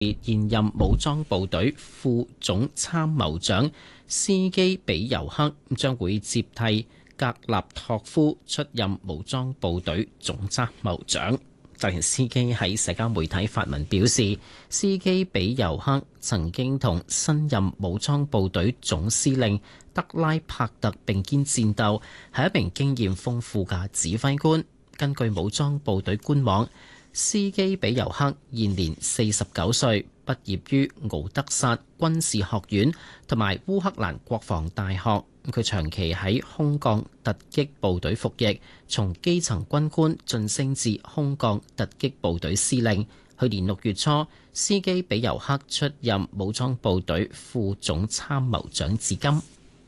現任武裝部隊副總參謀長斯基比尤克將會接替格納托夫出任武裝部隊總參謀長。澤連斯基喺社交媒體發文表示，斯基比尤克曾經同新任武裝部隊總司令德拉帕特並肩戰鬥，係一名經驗豐富嘅指揮官。根據武裝部隊官網，斯基比尤克現年49歲，畢業於敖德薩軍事學院同埋烏克蘭國防大學。佢長期喺空降突擊部隊服役，從基層軍官晉升至空降突擊部隊司令。去年6月初，斯基比尤克出任武裝部隊副總參謀長至今。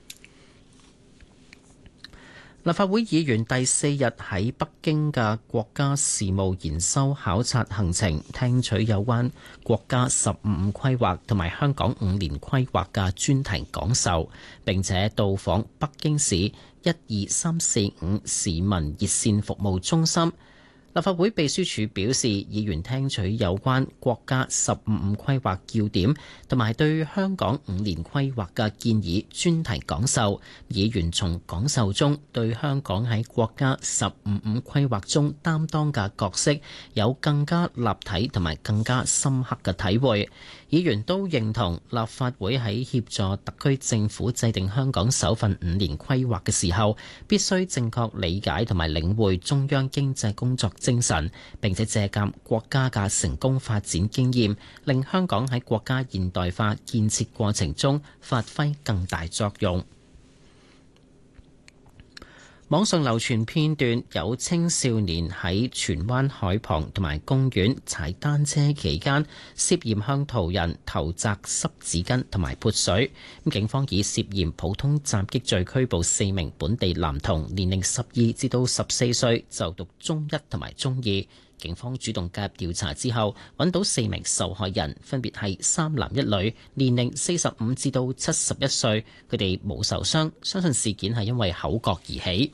立法會議員第4日喺北京嘅國家事務研修考察行程，聽取有關國家15規劃同埋香港5年規劃嘅專題講授，並且到訪北京市12345市民熱線服務中心。立法會秘書處表示，議員聽取有關國家15規劃要點同埋對香港5年規劃嘅建議專題講授。議員從講授中對香港喺國家15規劃中擔當嘅角色有更加立體同埋更加深刻嘅體會。議員都認同立法會喺協助特區政府制定香港首份5年規劃嘅時候，必須正確理解同埋領會中央經濟工作精神，並且借鑑國家嘅成功發展經驗，令香港喺國家現代化建設過程中發揮更大作用。網上流傳片段，有青少年喺荃灣海旁同埋公園踩單車期間，涉嫌向途人投擲濕紙巾同埋潑水。警方以涉嫌普通襲擊罪拘捕4名本地男童，年齡12至到14歲，就讀中一同埋中二。警方主動介入調查之後，揾到4名受害人，分別係3男1女，年齡45至到71歲，佢哋冇受傷，相信事件係因為口角而起。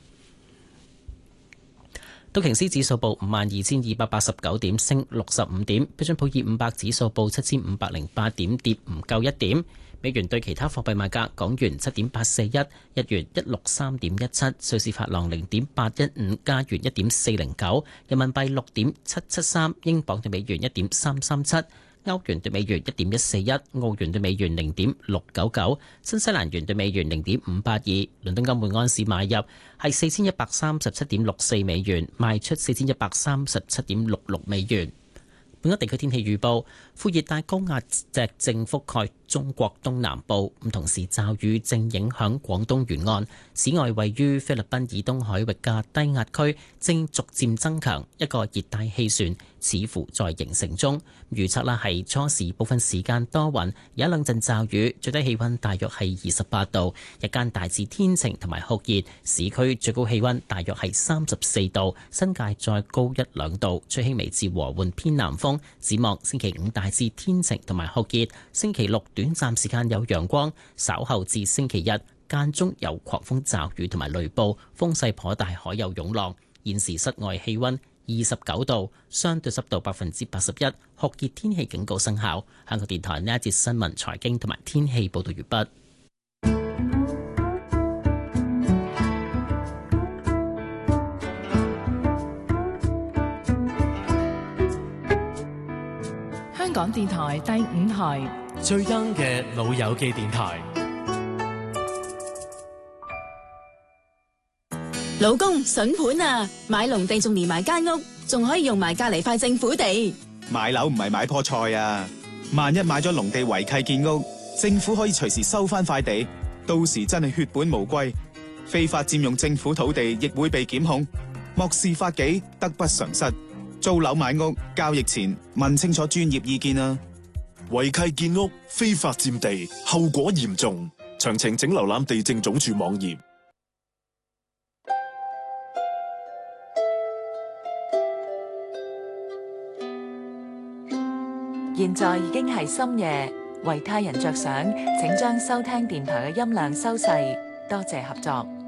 道瓊斯指數報52,289點，升65點；標準普爾500指數報7,508點，跌唔夠1點。美元對其他貨幣賣價：港元7.841，日元163.17，瑞士法郎0.815，加元1.409，人民幣6.773，英鎊對美元1.337。歐元對美元1.141，澳元對美元0.699，新西蘭元對美元0.582。倫敦金每安士買入係4137.64美元，賣出4137.66美元。本港地區天氣預報：副熱帶高壓脊正覆蓋中國東南部，同時驟雨正影響廣東沿岸。此外，位於菲律賓以東海域嘅低壓區正逐漸增強，一個熱帶氣旋似乎在形成中。預測啦係初時部分時間多雲，有一兩陣驟雨，最低氣溫大約係28度，日間大致天晴同埋酷熱，市區最高氣溫大約係34度，新界再高1、2度，吹輕微至和緩偏南風。展望星期5大致天晴同埋酷熱，星期6短暫時間有陽光，稍後至星期日間中有狂風驟雨同埋雷暴，風勢頗大，海有湧浪。現時室外氣溫29度，相對濕度81%，酷熱天氣警告生效。香港電台呢一節新聞、財經同埋天氣報道完畢。 香港電台第5台最 young 嘅老友記電台。 老公筍盤啊，買農地仲連埋間屋，仲可以用埋隔籬塊政府地。 買樓唔係買棵菜啊，萬一買咗農地違契建屋，政府可以隨時收翻塊地，到時真係血本無歸，非法佔用政府土地亦會被檢控，漠視法紀，得不償失。租樓買屋交易前問清楚專業意見啊！ 違契建屋、非法佔地，後果嚴重。詳情請瀏覽地政總署網頁。 現在已經係深夜，為他人着想，請將收聽電台嘅音量收細。多謝合作。